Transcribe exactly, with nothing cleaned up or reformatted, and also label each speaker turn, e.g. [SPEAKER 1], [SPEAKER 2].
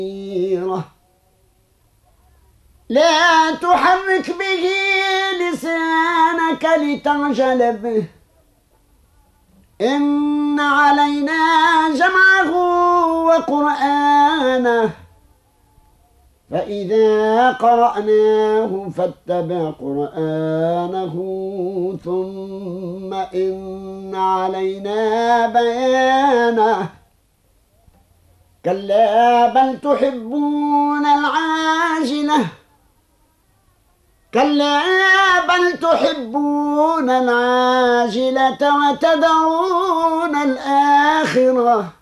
[SPEAKER 1] لا تحرك به لسانك لتعجل به إن علينا جمعه وقرآنه فإذا قرأناه فاتبع قرآنه ثم إن علينا بيانه كلا بل تحبون العاجلة كلا بل تحبون العاجلة وتذرون الآخرة